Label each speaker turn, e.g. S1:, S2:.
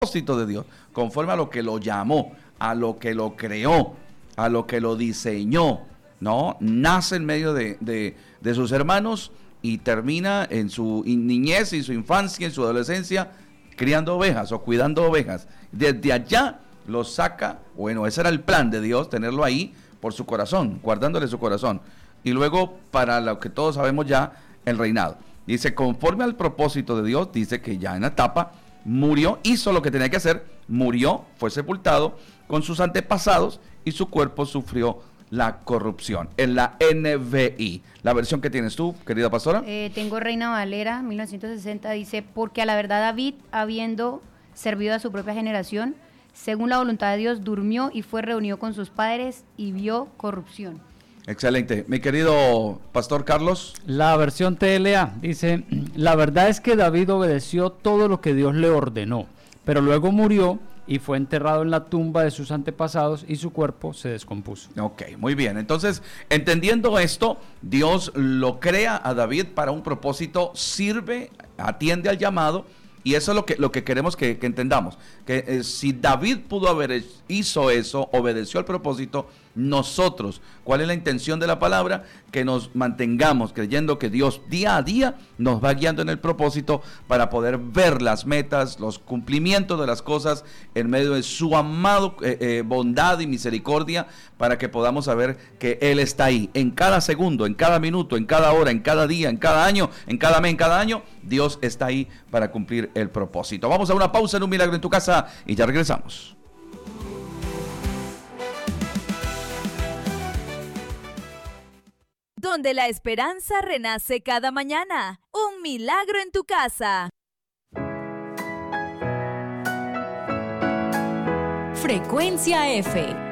S1: propósito de Dios, conforme a lo que lo llamó, a lo que lo creó, a lo que lo diseñó, ¿no? Nace en medio de sus hermanos y termina en su niñez, en su infancia, en su adolescencia, criando ovejas o cuidando ovejas. Desde allá lo saca, bueno, ese era el plan de Dios, tenerlo ahí por su corazón, guardándole su corazón. Y luego, para lo que todos sabemos ya, el reinado. Dice, conforme al propósito de Dios, dice que ya en la etapa murió, hizo lo que tenía que hacer, murió, fue sepultado con sus antepasados y su cuerpo sufrió la corrupción. En la NVI, la versión que tienes tú, querida pastora.
S2: Tengo Reina Valera, 1960, dice, porque a la verdad David, habiendo servido a su propia generación, según la voluntad de Dios, durmió y fue reunido con sus padres y vio corrupción.
S1: Excelente. Mi querido pastor Carlos.
S3: La versión TLA dice, la verdad es que David obedeció todo lo que Dios le ordenó, pero luego murió y fue enterrado en la tumba de sus antepasados y su cuerpo se descompuso.
S1: Ok, muy bien. Entonces, entendiendo esto, Dios lo crea a David para un propósito, sirve, atiende al llamado. Y eso es lo que queremos que entendamos, que si David pudo hizo eso, obedeció al propósito, nosotros, ¿cuál es la intención de la palabra? Que nos mantengamos creyendo que Dios día a día nos va guiando en el propósito para poder ver las metas, los cumplimientos de las cosas en medio de su amado bondad y misericordia, para que podamos saber que Él está ahí, en cada segundo, en cada minuto, en cada hora, en cada día, en cada año, en cada mes, en cada año, Dios está ahí para cumplir el propósito. Vamos a una pausa en Un Milagro en tu Casa y ya regresamos.
S4: Donde la esperanza renace cada mañana. Un milagro en tu casa.
S5: Frecuencia F.